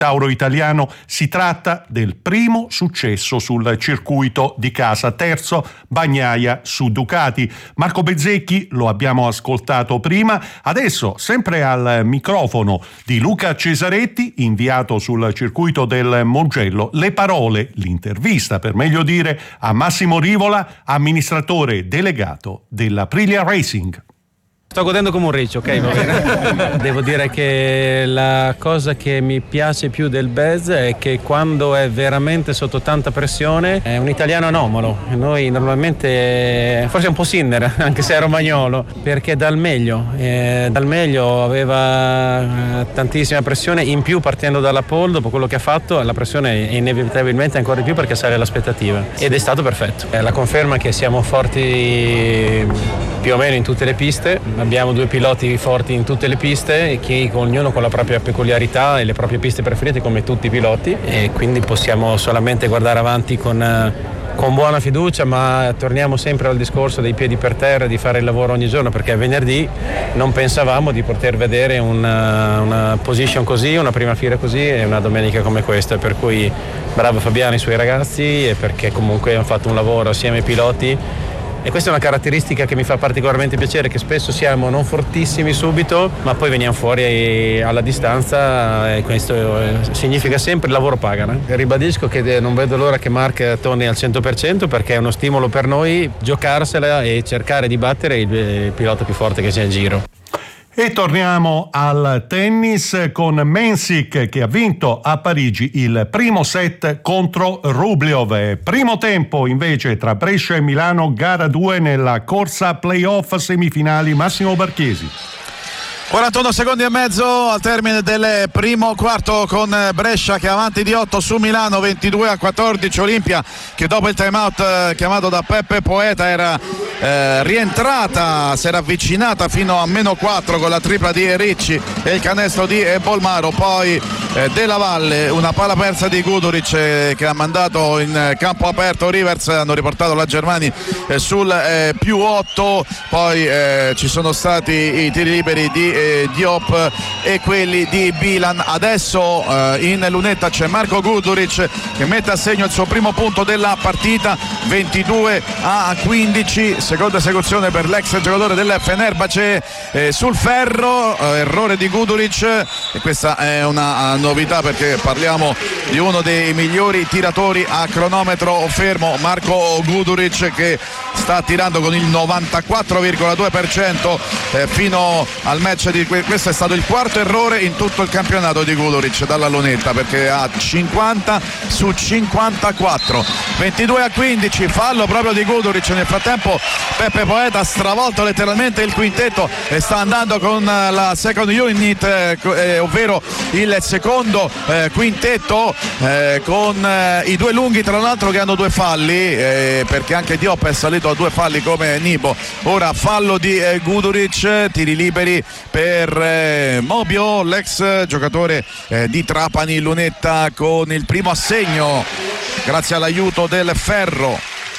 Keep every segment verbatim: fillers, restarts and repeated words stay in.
Tauro italiano. Si tratta del primo successo sul circuito di casa, terzo Bagnaia su Ducati. Marco Bezzecchi lo abbiamo ascoltato prima, adesso sempre al microfono di Luca Cesaretti, inviato sul circuito del Mugello, le parole, l'intervista per meglio dire, a Massimo Rivola, amministratore delegato dell'Aprilia Racing. Sto godendo come un riccio, ok, va bene. Devo dire che la cosa che mi piace più del Bez è che quando è veramente sotto tanta pressione è un italiano anomalo. Noi normalmente, forse è un po' Sinner, anche se è romagnolo, perché dal meglio, eh, dal meglio aveva eh, tantissima pressione, in più partendo dalla pole, dopo quello che ha fatto, la pressione è inevitabilmente ancora di più perché sale l'aspettativa. Ed è stato perfetto. È la conferma che siamo forti più o meno in tutte le piste. Abbiamo due piloti forti in tutte le piste, che ognuno con la propria peculiarità e le proprie piste preferite come tutti i piloti, e quindi possiamo solamente guardare avanti con, con buona fiducia, ma torniamo sempre al discorso dei piedi per terra, di fare il lavoro ogni giorno, perché venerdì non pensavamo di poter vedere una, una position così, una prima fila così e una domenica come questa, per cui bravo Fabiano e i suoi ragazzi, e perché comunque hanno fatto un lavoro assieme ai piloti. E questa è una caratteristica che mi fa particolarmente piacere, che spesso siamo non fortissimi subito, ma poi veniamo fuori alla distanza, e questo significa sempre il lavoro paga. No? Ribadisco che non vedo l'ora che Mark torni al cento per cento, perché è uno stimolo per noi giocarsela e cercare di battere il pilota più forte che c'è in giro. E torniamo al tennis con Mensik, che ha vinto a Parigi il primo set contro Rublev. Primo tempo invece tra Brescia e Milano, gara due nella corsa playoff semifinali. Massimo Barchesi. quarantuno secondi e mezzo al termine del primo quarto, con Brescia che è avanti di otto su Milano, ventidue a quattordici. Olimpia che dopo il time out chiamato da Peppe Poeta era eh, rientrata, si era avvicinata fino a meno quattro con la tripla di Ricci e il canestro di Bolmaro. Poi eh, Della Valle, una palla persa di Guduric eh, che ha mandato in campo aperto Rivers, hanno riportato la Germani eh, sul eh, più otto. Poi eh, ci sono stati i tiri liberi di eh, Diop e quelli di Bilan. Adesso eh, in lunetta c'è Marco Guduric che mette a segno il suo primo punto della partita, ventidue a quindici, seconda esecuzione per l'ex giocatore del Fenerbahce eh, sul ferro, eh, errore di Guduric, e questa è una novità perché parliamo di uno dei migliori tiratori a cronometro fermo, Marco Guduric, che sta tirando con il novantaquattro virgola due per cento eh, fino al match di que- questo è stato il quarto errore in tutto il campionato di Guduric dalla lunetta, perché ha cinquanta su cinquantaquattro. Ventidue a quindici, fallo proprio di Guduric. Nel frattempo Peppe Poeta ha stravolto letteralmente il quintetto e sta andando con la second unit, eh, eh, ovvero il secondo eh, quintetto eh, con eh, i due lunghi, tra l'altro, che hanno due falli, eh, perché anche Diop è salito a due falli come Nibo. Ora fallo di eh, Guduric, tiri liberi per eh, Mobio, l'ex giocatore eh, di Trapani. Lunetta con il primo assegno grazie all'aiuto del ferro.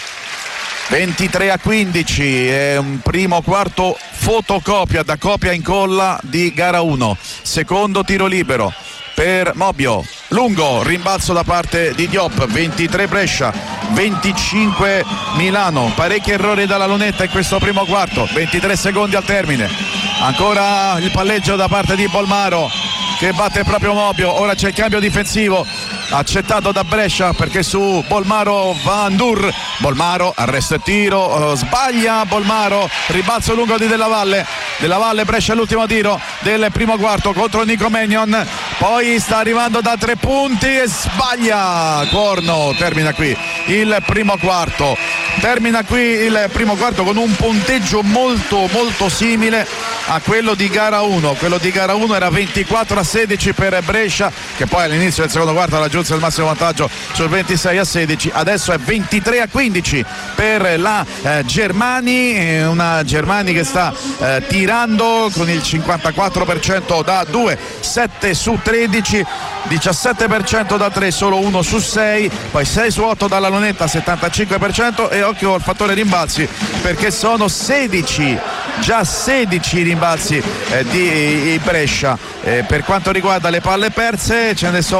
Ventitré a quindici, è un primo quarto fotocopia da copia e incolla di gara uno. Secondo tiro libero per Mobio, lungo, rimbalzo da parte di Diop. Ventitré Brescia, venticinque Milano. Parecchi errori dalla lunetta in questo primo quarto, ventitré secondi al termine. Ancora il palleggio da parte di Bolmaro che batte proprio Mobio. Ora c'è il cambio difensivo accettato da Brescia, perché su Bolmaro va Andur. Bolmaro, arresto e tiro, uh, sbaglia Bolmaro, ribalzo lungo di Della Valle. Della Valle, Brescia l'ultimo tiro del primo quarto contro Nico Mannion, poi sta arrivando da tre punti e sbaglia. Corno. Termina qui il primo quarto. Termina qui il primo quarto con un punteggio molto molto simile a quello di gara uno. Quello di gara uno era ventiquattro a sedici per Brescia, che poi all'inizio del secondo quarto raggiunse il massimo vantaggio sul ventisei a sedici. Adesso è ventitré a quindici per la eh, Germani, una Germani che sta eh, tirando con il cinquantaquattro per cento da due, sette su tredici, diciassette per cento da tre, solo uno su sei, poi sei su otto dalla lunetta, settantacinque per cento. E occhio al fattore rimbalzi, perché sono sedici, già sedici rimbalzi eh, di Brescia. Eh, per quanto riguarda le palle perse, ce ne sono